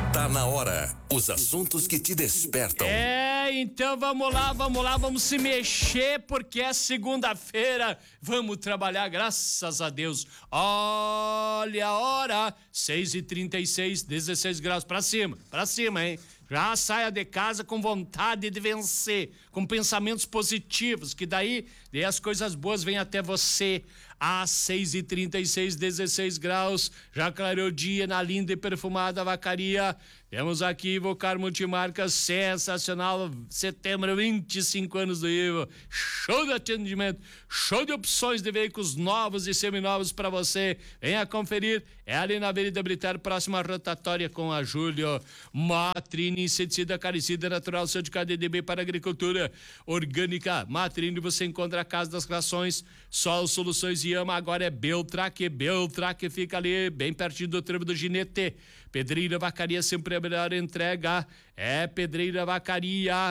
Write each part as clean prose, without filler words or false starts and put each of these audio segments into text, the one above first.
Tá na hora. Os assuntos que te despertam. Então vamos se mexer, porque é segunda-feira. Vamos trabalhar, graças a Deus. Olha a hora, 6h36, 16 graus pra cima, hein? Já saia de casa com vontade de vencer, com pensamentos positivos, que daí as coisas boas vêm até você. Às 6h36, 16 graus, já clareou o dia na linda e perfumada Vacaria. Temos aqui Invocar Multimarcas, sensacional, setembro, 25 anos do IVA, show de atendimento, show de opções de veículos novos e seminovos para você. Venha conferir, é ali na Avenida Britário, próxima rotatória com a Júlio. Matrine, inseticida, caricida, natural, certificado EDB para agricultura orgânica. Matrine, você encontra a casa das rações, Sol Soluções e Ama, agora é Beltrac fica ali, bem pertinho do trevo do Ginete. Pedreira Vacaria, sempre a melhor entrega. É Pedreira Vacaria,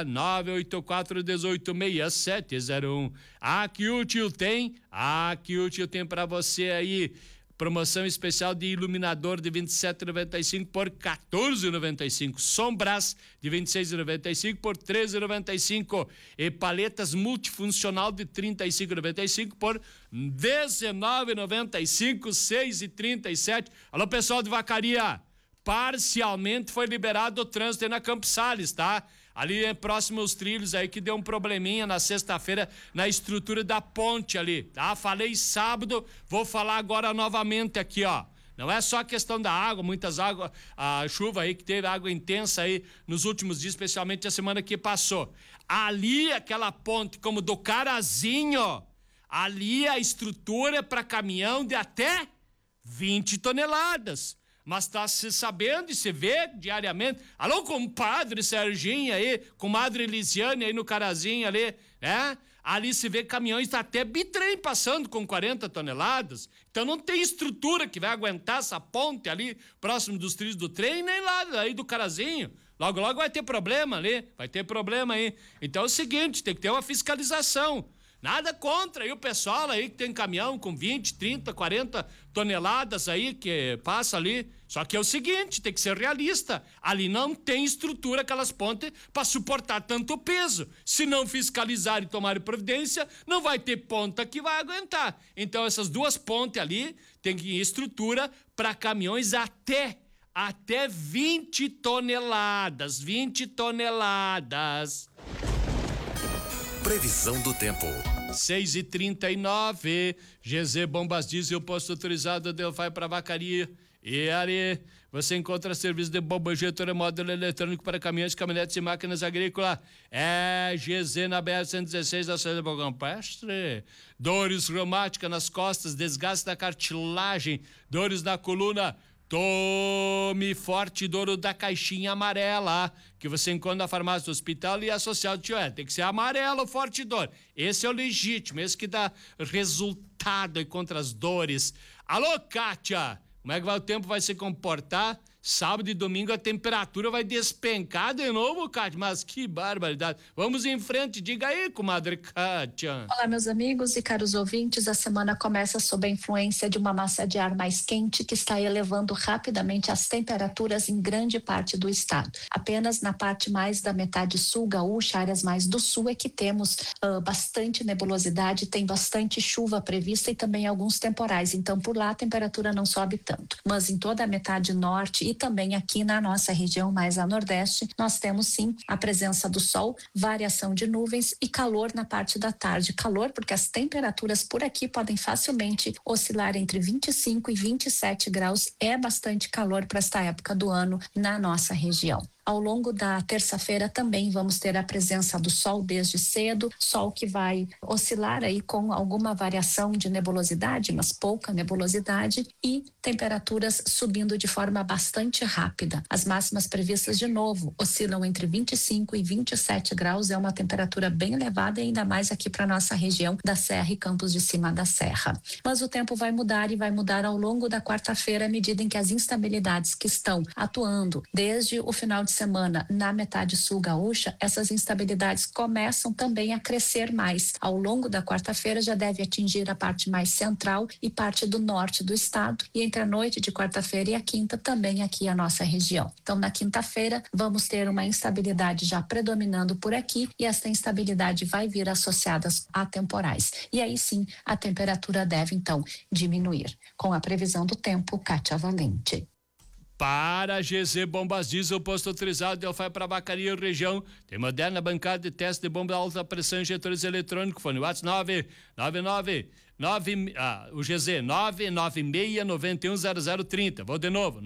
984-186701. Aqui útil tem pra você aí. Promoção especial de iluminador de 27,95 por 14,95. Sombras de 26,95 por 13,95. E paletas multifuncional de 35,95 por 19,95, 6,37. Alô, pessoal de Vacaria. Parcialmente foi liberado o trânsito aí na Campos Sales, tá? Ali próximo aos trilhos aí que deu um probleminha na sexta-feira na estrutura da ponte ali, tá? Falei sábado, vou falar agora novamente aqui, ó. Não é só a questão da água, muitas águas, a chuva aí que teve água intensa aí nos últimos dias, especialmente a semana que passou. Ali aquela ponte como do Carazinho, ali a estrutura é para caminhão de até 20 toneladas. Mas tá se sabendo e se vê diariamente. Alô, compadre Serginho aí, comadre Elisiane aí no Carazinho ali, né? Ali se vê caminhões até bitrem passando com 40 toneladas. Então não tem estrutura que vai aguentar essa ponte ali, próximo dos trilhos do trem, nem lá aí do Carazinho. Logo vai ter problema ali, vai ter problema aí. Então é o seguinte, tem que ter uma fiscalização. Nada contra aí o pessoal aí que tem caminhão com 20, 30, 40 toneladas aí que passa ali. Só que é o seguinte, tem que ser realista. Ali não tem estrutura, aquelas pontes, para suportar tanto peso. Se não fiscalizar e tomar providência, não vai ter ponta que vai aguentar. Então essas duas pontes ali tem que estrutura para caminhões até 20 toneladas. 20 toneladas. Previsão do tempo. 6h39, GZ Bombas Diesel, posto autorizado, Delphi para Vacaria. E ali você encontra serviço de bomba injetora, módulo eletrônico para caminhões, caminhonetes e máquinas agrícolas. É GZ na BR-116 da saída do Campestre. Dores reumáticas nas costas, desgaste da cartilagem, dores na coluna. Tome Forte Doro da caixinha amarela, que você encontra na farmácia do hospital e associado tio tem que ser amarelo o Forte Doro. Esse é o legítimo, esse que dá resultado aí contra as dores. Alô, Kátia, como é que o tempo vai se comportar? Sábado e domingo a temperatura vai despencar de novo, Kátia, mas que barbaridade. Vamos em frente, diga aí, comadre Kátia. Olá, meus amigos e caros ouvintes, a semana começa sob a influência de uma massa de ar mais quente que está elevando rapidamente as temperaturas em grande parte do estado. Apenas na parte mais da metade sul gaúcha, áreas mais do sul, é que temos bastante nebulosidade, tem bastante chuva prevista e também alguns temporais, então por lá a temperatura não sobe tanto. Mas em toda a metade norte e também aqui na nossa região mais a nordeste, nós temos sim a presença do sol, variação de nuvens e calor na parte da tarde. Calor porque as temperaturas por aqui podem facilmente oscilar entre 25 e 27 graus. É bastante calor para esta época do ano na nossa região. Ao longo da terça-feira também vamos ter a presença do sol desde cedo, sol que vai oscilar aí com alguma variação de nebulosidade, mas pouca nebulosidade, e temperaturas subindo de forma bastante rápida. As máximas previstas de novo oscilam entre 25 e 27 graus, é uma temperatura bem elevada, ainda mais aqui para nossa região da Serra e Campos de Cima da Serra. Mas o tempo vai mudar e vai mudar ao longo da quarta-feira, à medida em que as instabilidades que estão atuando desde o final de semana na metade sul gaúcha, essas instabilidades começam também a crescer mais. Ao longo da quarta-feira já deve atingir a parte mais central e parte do norte do estado, e entre a noite de quarta-feira e a quinta também aqui a nossa região. Então, na quinta-feira vamos ter uma instabilidade já predominando por aqui, e essa instabilidade vai vir associada a temporais. E aí sim, a temperatura deve então diminuir. Com a previsão do tempo, Kátia Valente. Para GZ Bombas Diesel, posto autorizado de Alfaia para Vacaria região. Tem moderna bancada de teste de bomba de alta pressão, injetores eletrônicos. Fone WhatsApp 999 o GZ 996-910030. Vou de novo,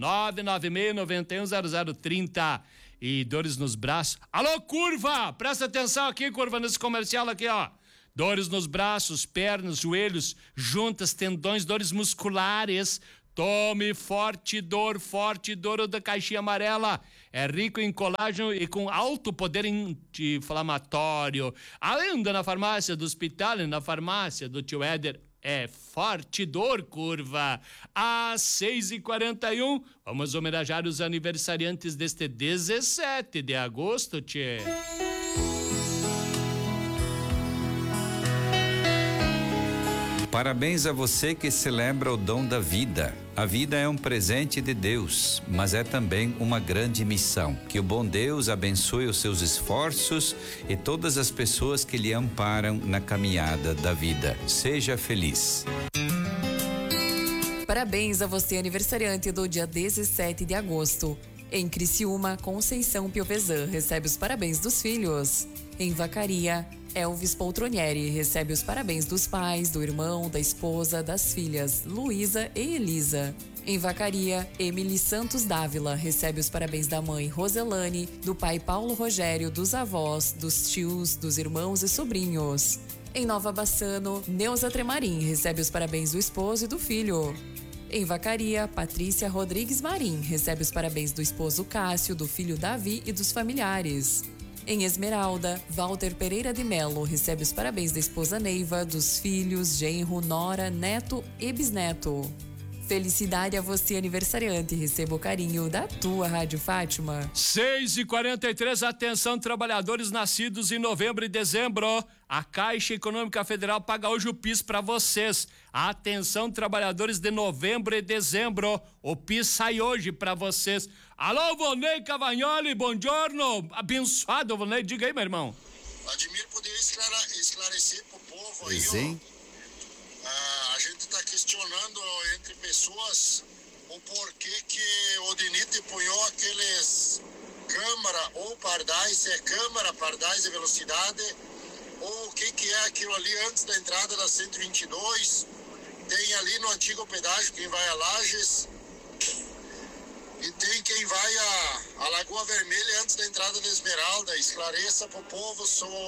996-910030. E dores nos braços. Alô, curva! Presta atenção aqui, curva, nesse comercial aqui, ó. Dores nos braços, pernas, joelhos, juntas, tendões, dores musculares. Tome Forte Dor da caixinha amarela. É rico em colágeno e com alto poder anti-inflamatório. Ainda na farmácia do hospital e na farmácia do tio Éder. É Forte Dor, curva. Às 6h41, vamos homenagear os aniversariantes deste 17 de agosto, tchê. Parabéns a você que celebra o dom da vida. A vida é um presente de Deus, mas é também uma grande missão. Que o bom Deus abençoe os seus esforços e todas as pessoas que lhe amparam na caminhada da vida. Seja feliz. Parabéns a você, aniversariante do dia 17 de agosto. Em Criciúma, Conceição Piovesan recebe os parabéns dos filhos. Em Vacaria, Elvis Poltronieri recebe os parabéns dos pais, do irmão, da esposa, das filhas, Luísa e Elisa. Em Vacaria, Emily Santos Dávila recebe os parabéns da mãe Roselane, do pai Paulo Rogério, dos avós, dos tios, dos irmãos e sobrinhos. Em Nova Bassano, Neuza Tremarim recebe os parabéns do esposo e do filho. Em Vacaria, Patrícia Rodrigues Marim recebe os parabéns do esposo Cássio, do filho Davi e dos familiares. Em Esmeralda, Walter Pereira de Melo recebe os parabéns da esposa Neiva, dos filhos, genro, nora, neto e bisneto. Felicidade a você, aniversariante. Receba o carinho da tua Rádio Fátima. 6h43, atenção, trabalhadores nascidos em novembro e dezembro. A Caixa Econômica Federal paga hoje o PIS para vocês. Atenção, trabalhadores de novembro e dezembro. O PIS sai hoje para vocês. Alô, Vonei Cavagnoli, bom giorno. Abençoado, Vonei. Diga aí, meu irmão. Admir, poderia esclarecer pro povo aí, ó. A gente está questionando entre pessoas o porquê que o DENIT punhou aqueles câmara ou pardais, se é câmara, pardais de velocidade, ou o que é aquilo ali antes da entrada da 122, tem ali no antigo pedágio quem vai a Lages, e tem quem vai a Lagoa Vermelha antes da entrada da Esmeralda. Esclareça pro povo,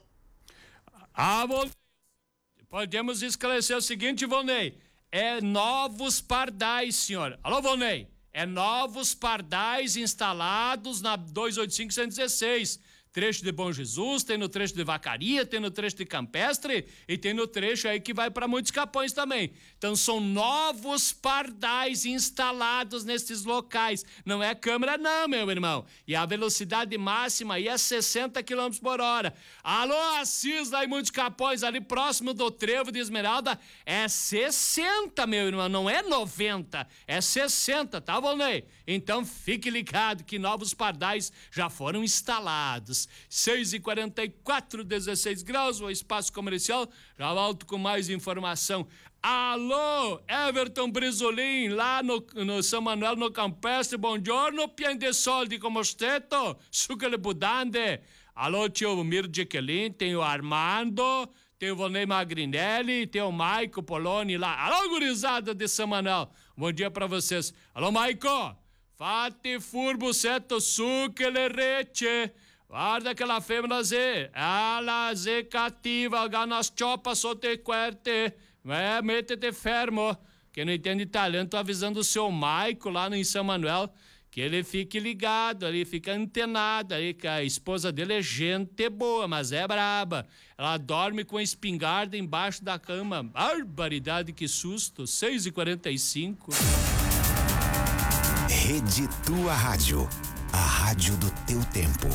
Podemos esclarecer o seguinte, Vonei, é novos pardais, senhor. Alô, Vonei, é novos pardais instalados na 285-116. Trecho de Bom Jesus, tem no trecho de Vacaria, tem no trecho de Campestre e tem no trecho aí que vai para Muitos Capões também. Então são novos pardais instalados nesses locais. Não é câmera não, meu irmão. E a velocidade máxima aí é 60 km por hora. Alô, Assis, lá em Muitos Capões, ali próximo do Trevo de Esmeralda, é 60, meu irmão, não é 90, é 60, tá, Volney? Então fique ligado que novos pardais já foram instalados. 6h44, 16 graus, o espaço comercial. Já volto com mais informação. Alô, Everton Brizolim, lá no São Manuel, no Campestre. Buongiorno, pien de soldi como steto, sucele budande. Alô, tio Mir Jequelin, tem o Armando, tem o Vonei Magrinelli, tem o Maico Poloni lá. Alô, gurizada de São Manuel, bom dia pra vocês. Alô, Maico, fate furbo seto sucele rece. Guarda aquela fêmea Z, ela Z cativa, ganas chopa, sote querte, mete-te fermo. Quem não entende italiano, tô avisando o seu Maico lá no São Manuel, que ele fique ligado, ele fica antenado aí, que a esposa dele é gente boa, mas é braba. Ela dorme com a espingarda embaixo da cama. Barbaridade, que susto. 6h45. Rede Tua Rádio. A rádio do teu tempo.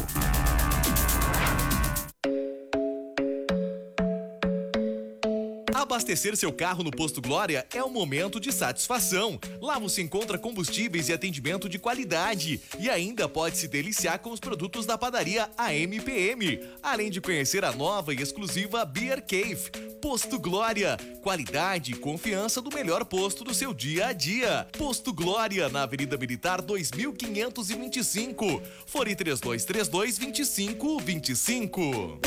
Abastecer seu carro no Posto Glória é um momento de satisfação. Lá você encontra combustíveis e atendimento de qualidade. E ainda pode se deliciar com os produtos da padaria AMPM. Além de conhecer a nova e exclusiva Beer Cave. Posto Glória. Qualidade e confiança do melhor posto do seu dia a dia. Posto Glória, na Avenida Militar 2525. Fone 3232-2525.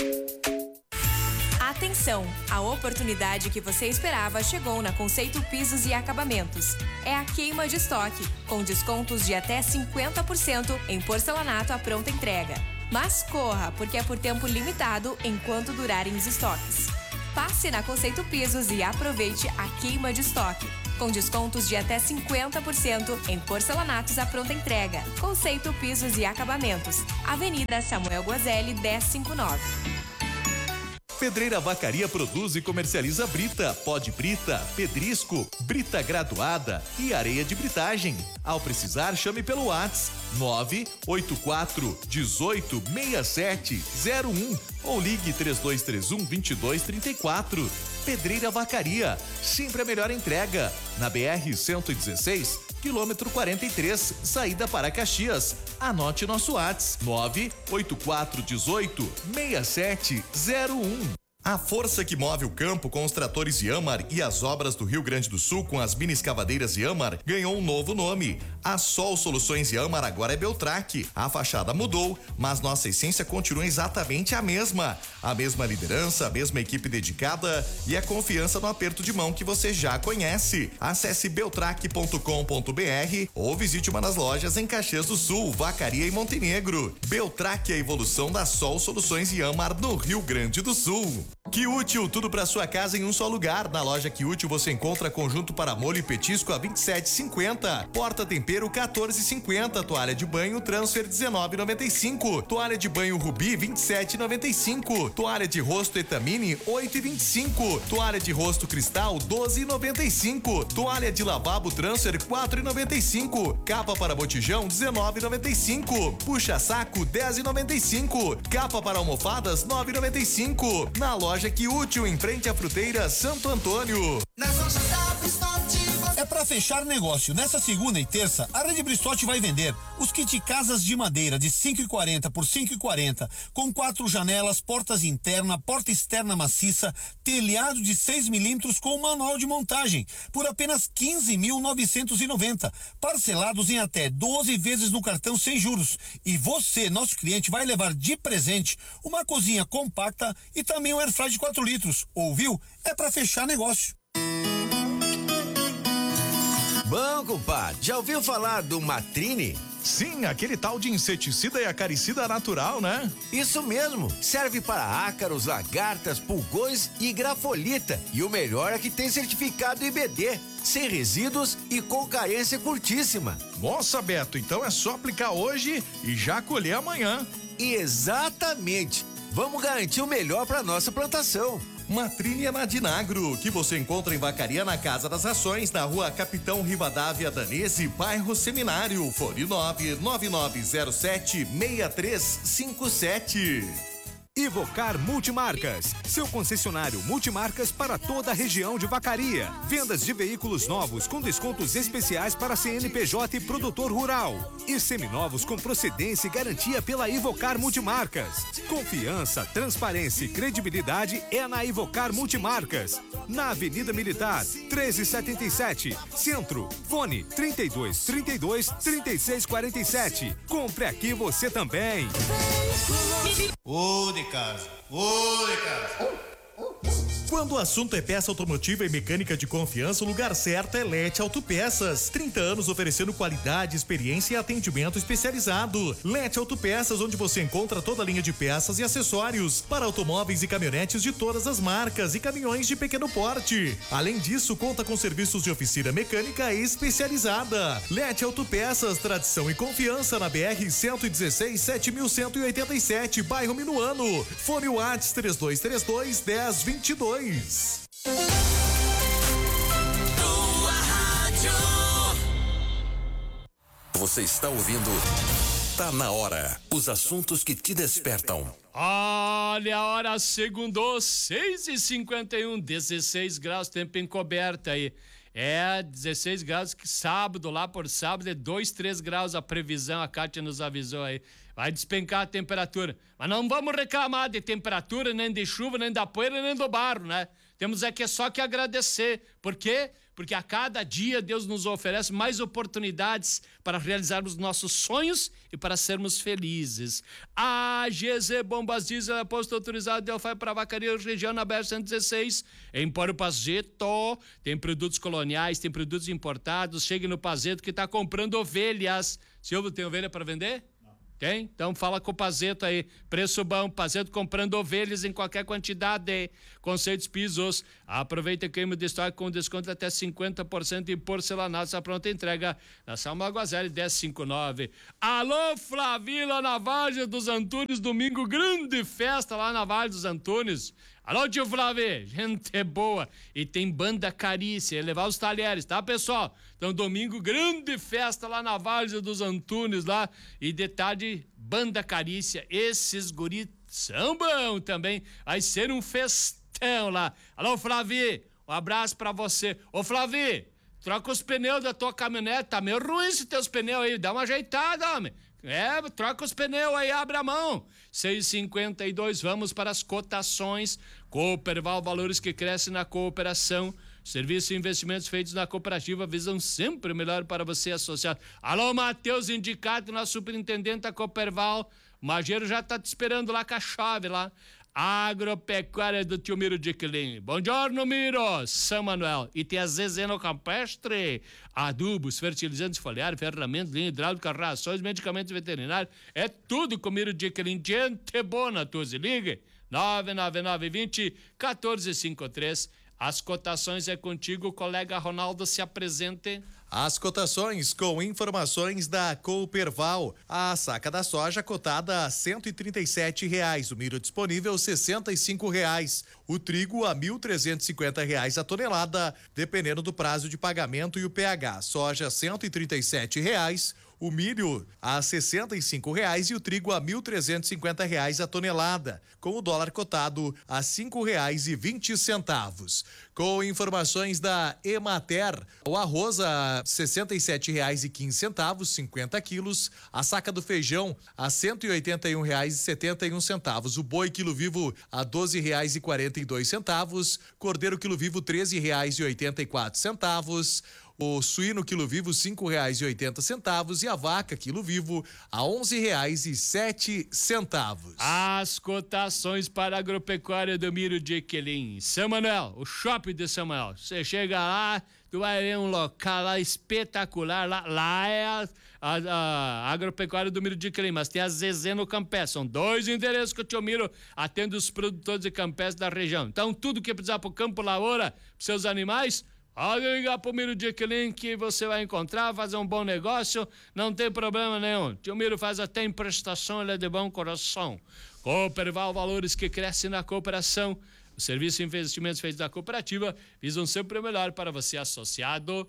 Atenção! A oportunidade que você esperava chegou na Conceito Pisos e Acabamentos. É a queima de estoque, com descontos de até 50% em porcelanato à pronta entrega. Mas corra, porque é por tempo limitado enquanto durarem os estoques. Passe na Conceito Pisos e aproveite a queima de estoque, com descontos de até 50% em porcelanatos à pronta entrega. Conceito Pisos e Acabamentos, Avenida Samuel Guazelli, 1059. Pedreira Vacaria produz e comercializa brita, pó de brita, pedrisco, brita graduada e areia de britagem. Ao precisar, chame pelo WhatsApp 984 18 6701 ou ligue 3231-2234. Pedreira Vacaria, sempre a melhor entrega. Na BR-116, quilômetro 43, saída para Caxias. Anote nosso WhatsApp 984 18 6701. A força que move o campo com os tratores Yamar e as obras do Rio Grande do Sul com as mini escavadeiras Yamar ganhou um novo nome. A Sol Soluções Yamar agora é Beltrac. A fachada mudou, mas nossa essência continua exatamente a mesma. A mesma liderança, a mesma equipe dedicada e a confiança no aperto de mão que você já conhece. Acesse beltrac.com.br ou visite uma das lojas em Caxias do Sul, Vacaria e Montenegro. Beltrac é a evolução da Sol Soluções Yamar no Rio Grande do Sul. Que Útil, tudo para sua casa em um só lugar. Na loja Que Útil você encontra conjunto para molho e petisco a 27,50, porta tempero 14,50, toalha de banho transfer 19,95, toalha de banho Rubi 27,95, toalha de rosto Etamine 8,25, toalha de rosto Cristal 12,95, toalha de lavabo transfer 4,95, capa para botijão 19,95, puxa saco 10,95, capa para almofadas 9,95. Na loja Que Útil, em frente à fruteira Santo Antônio. É pra fechar negócio. Nessa segunda e terça, a Rede Bristotti vai vender os kit casas de madeira de 5,40 por 5,40, com 4 janelas, portas interna, porta externa maciça, telhado de 6 milímetros com manual de montagem, por apenas 15.990, parcelados em até 12 vezes no cartão sem juros. E você, nosso cliente, vai levar de presente uma cozinha compacta e também um airfryer de 4 litros. Ouviu? É pra fechar negócio. Bom, compadre, já ouviu falar do Matrine? Sim, aquele tal de inseticida e acaricida natural, né? Isso mesmo, serve para ácaros, lagartas, pulgões e grafolita. E o melhor é que tem certificado IBD, sem resíduos e com carência curtíssima. Nossa, Beto, então é só aplicar hoje e já colher amanhã. Exatamente, vamos garantir o melhor para nossa plantação. Matrine é na Dinagro, que você encontra em Vacaria na Casa das Rações, na rua Capitão Rivadavia Danese, bairro Seminário, fone 99907-6357. Ivocar Multimarcas, seu concessionário multimarcas para toda a região de Vacaria. Vendas de veículos novos com descontos especiais para CNPJ e produtor rural. E seminovos com procedência e garantia pela Ivocar Multimarcas. Confiança, transparência e credibilidade é na Ivocar Multimarcas. Na Avenida Militar, 1377, Centro. Fone 3232-3647. Compre aqui você também. Ô de casa, ô de casa. Quando o assunto é peça automotiva e mecânica de confiança, o lugar certo é Lete Autopeças. 30 anos oferecendo qualidade, experiência e atendimento especializado. Lete Autopeças, onde você encontra toda a linha de peças e acessórios para automóveis e caminhonetes de todas as marcas e caminhões de pequeno porte. Além disso, conta com serviços de oficina mecânica especializada. Lete Autopeças, tradição e confiança na BR-116, 7187, bairro Minuano. Fone WhatsApp 3232-1022. Você está ouvindo Tá na hora. Os assuntos que te despertam. Olha a hora, segundou, 6h51, 16 graus, tempo encoberto aí. 16 graus, que sábado, lá por sábado, é 2, 3 graus a previsão, a Kátia nos avisou aí. Vai despencar a temperatura. Mas não vamos reclamar de temperatura, nem de chuva, nem da poeira, nem do barro, né? Temos é só que agradecer. Por quê? Porque a cada dia Deus nos oferece mais oportunidades para realizarmos nossos sonhos e para sermos felizes. A GZ Bombas Diesel é posto autorizado de Delfai para Vacaria, região na BR-116, em Empório Pazeto. Tem produtos coloniais, tem produtos importados. Chegue no Pazeto que está comprando ovelhas. Silvio, tem ovelha para vender? Tem? Então fala com o Pazeto aí, preço bom, Pazeto comprando ovelhas em qualquer quantidade, Conceitos Pisos, aproveita que queima de estoque com desconto até 50% em porcelanato, a pronta entrega na Samuel Guazelli 1059. Alô Flavila na Vargem dos Antunes, domingo grande festa lá na Vargem dos Antunes. Alô, tio Flávio, gente boa. E tem banda carícia, levar os talheres, tá, pessoal? Então, domingo, grande festa lá na Várzea dos Antunes, lá. E de tarde, banda carícia. Esses guris são bons também. Vai ser um festão lá. Alô, Flávio, um abraço pra você. Ô, Flávio, troca os pneus da tua caminhonete. Tá meio ruim esses teus pneus aí. Dá uma ajeitada, homem. Troca os pneus aí, abre a mão. 6,52, vamos para as cotações. Cooperval, valores que crescem na cooperação. Serviços e investimentos feitos na cooperativa visam sempre o melhor para você, associado. Alô, Matheus Indicato, nosso superintendente da Cooperval. O Mageiro já tá te esperando lá com a chave lá. Agropecuária do tio Miro de Quilim. Bom giorno, Miro. São Manuel. E tem a Zezeno Campestre. Adubos, fertilizantes foliares, ferramentas, linha hidráulica, rações, medicamentos veterinários. É tudo com Miro de Quilim. Gente boa, Tuzi. Ligue 99920-1453. As cotações é contigo, o colega Ronaldo, se apresente. As cotações com informações da Cooperval. A saca da soja cotada a R$137, o milho disponível R$65. O trigo a R$1.350 a tonelada, dependendo do prazo de pagamento e o pH. Soja R$137, o milho a R$65 e o trigo a R$1.350 a tonelada, com o dólar cotado a R$5,20. Com informações da Emater, o arroz a R$67,15, 50 quilos, a saca do feijão a R$181,71, o boi quilo vivo a R$12,42, cordeiro quilo vivo R$13,84, o suíno quilo vivo R$5,80 e a vaca quilo vivo a R$11,07. As cotações para a agropecuária do Miro de Quilim. São Manuel, o shopping de São Manuel. Você chega lá, tu vai ver um local lá espetacular. Lá é a agropecuária do Miro de Quilim, mas tem a Zezeno Campestre. São 2 endereços que o tio Miro atende os produtores de campestre da região. Então, tudo que precisar pro campo, lavoura, pros seus animais, pode ligar pro Miro de Quilim que você vai encontrar, fazer um bom negócio, não tem problema nenhum. Tio Miro faz até emprestação, ele é de bom coração. Cooperval, valores que crescem na cooperação. O serviço e investimentos feitos na cooperativa visam sempre o melhor para você, associado.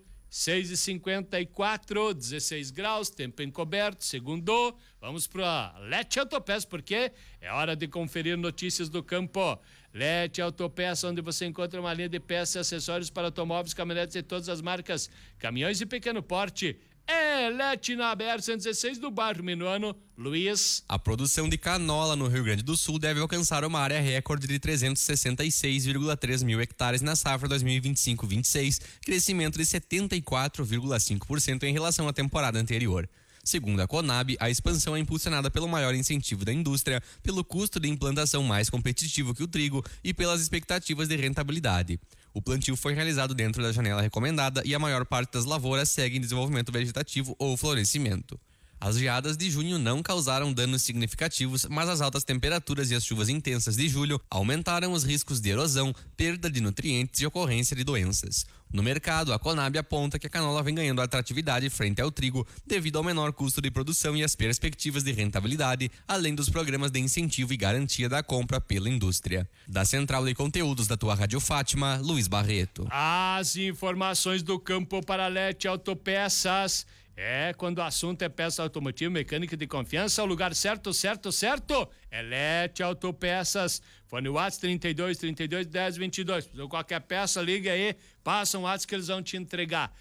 6h54, 16 graus, tempo encoberto, segundo. Vamos para Lete Autopeças, porque é hora de conferir notícias do campo. Lete Autopeças, onde você encontra uma linha de peças e acessórios para automóveis, caminhonetes de todas as marcas, caminhões de pequeno porte. É Lete na BR-116 do bairro Minuano. Luiz. A produção de canola no Rio Grande do Sul deve alcançar uma área recorde de 366,3 mil hectares na safra 2025-26, crescimento de 74,5% em relação à temporada anterior. Segundo a Conab, a expansão é impulsionada pelo maior incentivo da indústria, pelo custo de implantação mais competitivo que o trigo e pelas expectativas de rentabilidade. O plantio foi realizado dentro da janela recomendada e a maior parte das lavouras segue em desenvolvimento vegetativo ou florescimento. As geadas de junho não causaram danos significativos, mas as altas temperaturas e as chuvas intensas de julho aumentaram os riscos de erosão, perda de nutrientes e ocorrência de doenças. No mercado, a Conab aponta que a canola vem ganhando atratividade frente ao trigo devido ao menor custo de produção e às perspectivas de rentabilidade, além dos programas de incentivo e garantia da compra pela indústria. Da Central de Conteúdos da tua Rádio Fátima, Luiz Barreto. As informações do campo para Lete Autopeças. Quando o assunto é peça automotiva, mecânica de confiança, o lugar certo é Lete Autopeças. Fone WhatsApp 32 32 10 22. Qualquer peça, liga aí, passa um WhatsApp que eles vão te entregar.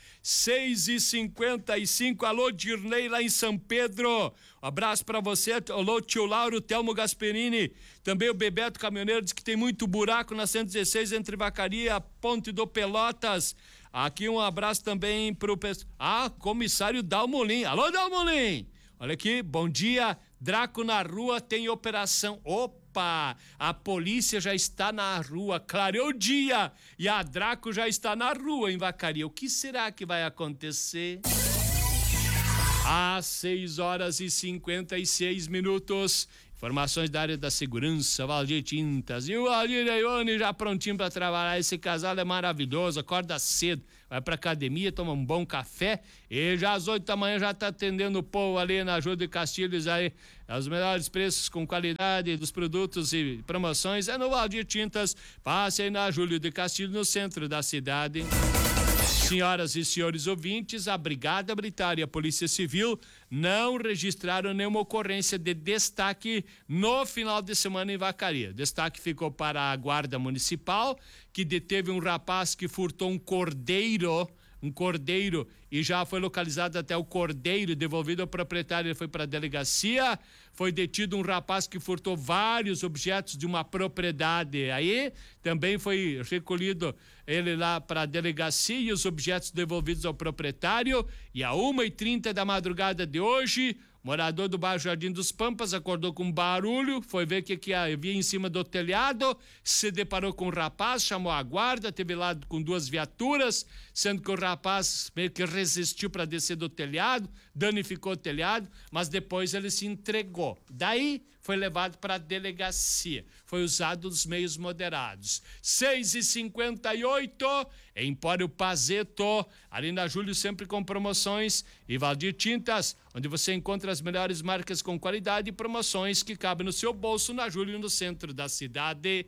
6h55, alô Dirley lá em São Pedro. Um abraço pra você, alô tio Lauro, Telmo Gasperini. Também o Bebeto Caminhoneiro diz que tem muito buraco na 116 entre Vacaria e a Ponte do Pelotas. Aqui um abraço também pro comissário Dalmolin. Alô, Dalmolin! Olha aqui, bom dia. Draco na rua tem operação. Opa! A polícia já está na rua. Clareou o dia e a Draco já está na rua em Vacaria. O que será que vai acontecer? Às 6h56. Informações da área da segurança, Valdir Tintas. E o Valdir Eione já prontinho para trabalhar. Esse casal é maravilhoso, acorda cedo, vai pra academia, toma um bom café e já às 8 da manhã já tá atendendo o povo ali na Júlio de Castilhos aí. Os melhores preços com qualidade dos produtos e promoções é no Valdir Tintas. Passe aí na Júlio de Castilhos, no centro da cidade. Senhoras e senhores ouvintes, a Brigada Militar e a Polícia Civil não registraram nenhuma ocorrência de destaque no final de semana em Vacaria. Destaque ficou para a Guarda Municipal, que deteve um rapaz que furtou um cordeiro e já foi localizado até o cordeiro, devolvido ao proprietário. Ele foi para a delegacia. Foi detido um rapaz que furtou vários objetos de uma propriedade. Aí também foi recolhido ele lá para a delegacia e os objetos devolvidos ao proprietário. E a 1h30 da madrugada de hoje, morador do bairro Jardim dos Pampas acordou com um barulho, foi ver o que havia em cima do telhado, se deparou com um rapaz, chamou a guarda, teve lá com 2 viaturas, sendo que o rapaz meio que resistiu para descer do telhado, danificou o telhado, mas depois ele se entregou. Daí foi levado para a delegacia. Foi usado os meios moderados. 6h58, Empório Pazeto, ali na Júlio, sempre com promoções. E Valdir Tintas, onde você encontra as melhores marcas com qualidade e promoções que cabem no seu bolso, na Júlio, no centro da cidade.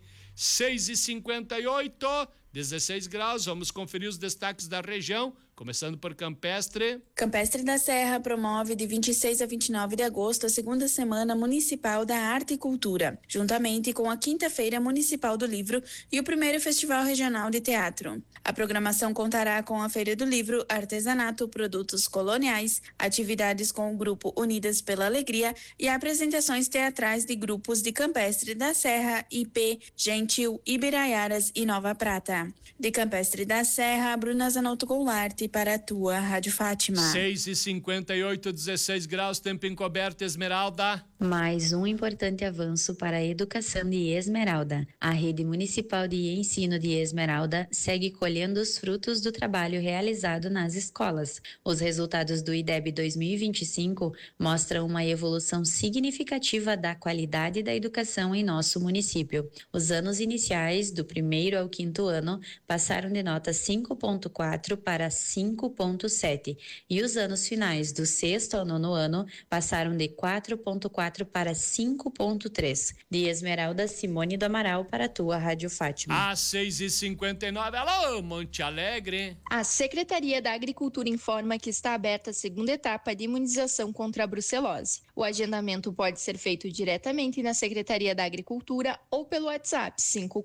6h58, 16 graus. Vamos conferir os destaques da região, começando por Campestre. Campestre da Serra promove de 26 a 29 de agosto a segunda semana municipal da Arte e Cultura, juntamente com a Quinta-feira Municipal do Livro e o primeiro Festival Regional de Teatro. A programação contará com a Feira do Livro, artesanato, produtos coloniais, atividades com o grupo Unidas pela Alegria e apresentações teatrais de grupos de Campestre da Serra, IP, Gentil, Ibiraiaras e Nova Prata. De Campestre da Serra, Bruna Zanotto Goulart para a tua Rádio Fátima. 6h58, 16 graus, tempo encoberto, Esmeralda. Mais um importante avanço para a educação de Esmeralda. A Rede Municipal de Ensino de Esmeralda segue colhendo os frutos do trabalho realizado nas escolas. Os resultados do IDEB 2025 mostram uma evolução significativa da qualidade da educação em nosso município. Os anos iniciais, do 1º ao 5º ano, passaram de nota 5.4 para 5.7 e os anos finais, do 6º ao 9º ano, passaram de 4.4 para 5.3. De Esmeralda, Simone do Amaral para a tua Rádio Fátima. Às 6h59, alô, Monte Alegre. A Secretaria da Agricultura informa que está aberta a segunda etapa de imunização contra a brucelose. O agendamento pode ser feito diretamente na Secretaria da Agricultura ou pelo WhatsApp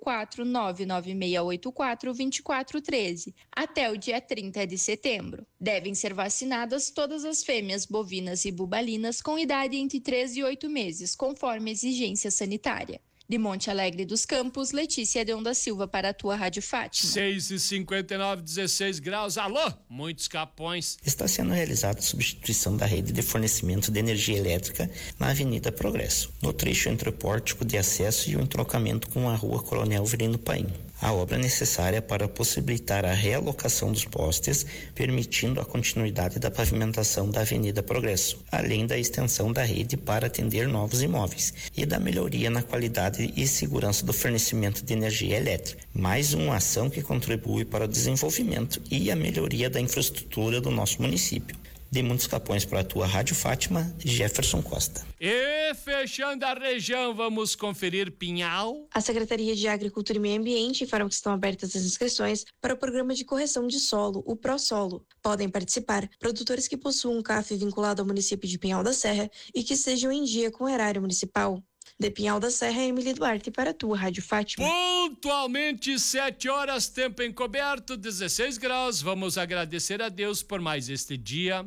54996842413 até o dia 30 de setembro. Devem ser vacinadas todas as fêmeas bovinas e bubalinas com idade entre 3 e 8 meses, conforme exigência sanitária. De Monte Alegre dos Campos, Letícia Deon da Silva para a tua Rádio Fátima. 6h59, 16 graus. Alô, muitos capões. Está sendo realizada a substituição da rede de fornecimento de energia elétrica na Avenida Progresso, no trecho entre o pórtico de acesso e o entrocamento com a Rua Coronel Virino Paim. A obra é necessária para possibilitar a realocação dos postes, permitindo a continuidade da pavimentação da Avenida Progresso, além da extensão da rede para atender novos imóveis e da melhoria na qualidade e segurança do fornecimento de energia elétrica. Mais uma ação que contribui para o desenvolvimento e a melhoria da infraestrutura do nosso município. De muitos Capões para a tua Rádio Fátima, Jefferson Costa. E fechando a região, vamos conferir Pinhal. A Secretaria de Agricultura e Meio Ambiente informa que estão abertas as inscrições para o Programa de Correção de Solo, o ProSolo. Podem participar produtores que possuam um CAF vinculado ao município de Pinhal da Serra e que estejam em dia com o erário municipal. De Pinhal da Serra, Emily Duarte para a tua Rádio Fátima. Pontualmente 7 horas, tempo encoberto, 16 graus. Vamos agradecer a Deus por mais este dia.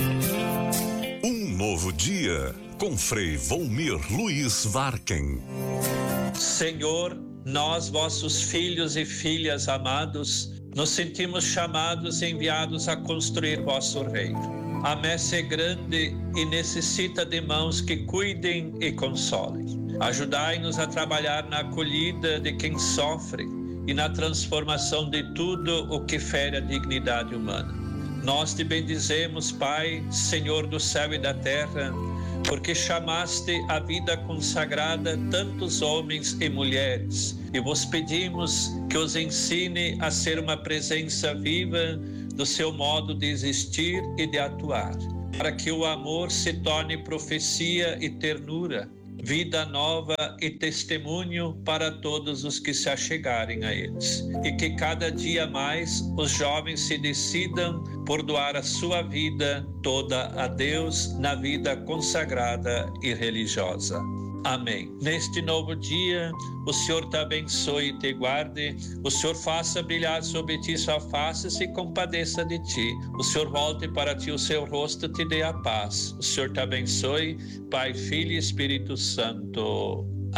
Um novo dia com Frei Volmir Luiz Varken. Senhor, nós, vossos filhos e filhas amados, nos sentimos chamados e enviados a construir vosso reino. A messe é grande e necessita de mãos que cuidem e consolem. Ajudai-nos a trabalhar na acolhida de quem sofre e na transformação de tudo o que fere a dignidade humana. Nós te bendizemos, Pai, Senhor do céu e da terra, porque chamaste à vida consagrada tantos homens e mulheres, e vos pedimos que os ensine a ser uma presença viva do seu modo de existir e de atuar, para que o amor se torne profecia e ternura, vida nova e testemunho para todos os que se achegarem a eles. E que cada dia mais os jovens se decidam por doar a sua vida toda a Deus na vida consagrada e religiosa. Amém. Neste novo dia, o Senhor te abençoe e te guarde, o Senhor faça brilhar sobre ti sua face e se compadeça de ti. O Senhor volte para ti o seu rosto e te dê a paz. O Senhor te abençoe, Pai, Filho e Espírito Santo.